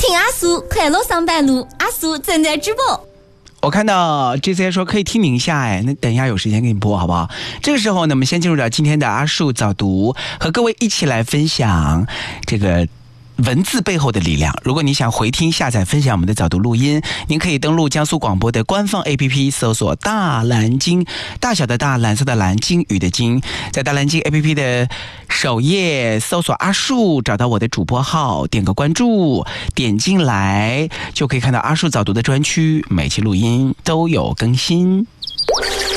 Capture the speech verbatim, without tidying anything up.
听阿苏快乐上班路，阿苏正在直播。 我看到 J C 说可以听宁夏，哎，那等一下有时间给你播好不好？这个时候呢，我们先进入到今天的阿树早读，和各位一起来分享这个文字背后的力量。如果你想回听、下载、分享我们的早读录音，您可以登录江苏广播的官方 A P P， 搜索大蓝鲸，大小的大，蓝色的蓝，鲸鱼的鲸，在大蓝鲸 A P P 的首页搜索阿树，找到我的主播号，点个关注，点进来就可以看到阿树早读的专区，每期录音都有更新。